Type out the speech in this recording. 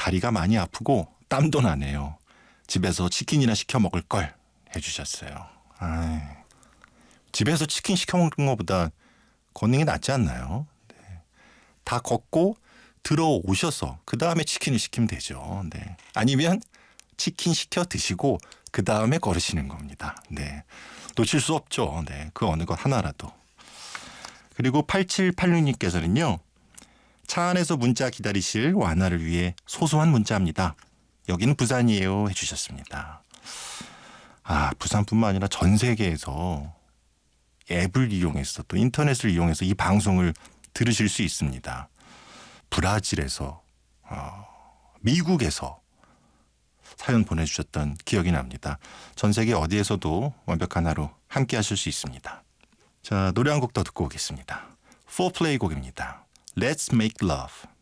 다리가 많이 아프고 땀도 나네요. 집에서 치킨이나 시켜 먹을 걸 해주셨어요. 아이, 집에서 치킨 시켜 먹는 것보다 걷는 게 낫지 않나요? 네. 다 걷고 들어오셔서 그 다음에 치킨을 시키면 되죠. 네. 아니면 치킨 시켜 드시고 그 다음에 걸으시는 겁니다. 네. 놓칠 수 없죠. 네. 그 어느 것 하나라도. 그리고 8786님께서는요. 차 안에서 문자 기다리실 완화를 위해 소소한 문자입니다. 여기는 부산이에요 해주셨습니다. 아, 부산뿐만 아니라 전 세계에서 앱을 이용해서 또 인터넷을 이용해서 이 방송을 들으실 수 있습니다. 브라질에서 미국에서 사연 보내주셨던 기억이 납니다. 전 세계 어디에서도 완벽한 하루 함께 하실 수 있습니다. 자, 노래 한 곡 더 듣고 오겠습니다. 4플레이 곡입니다. Let's make love.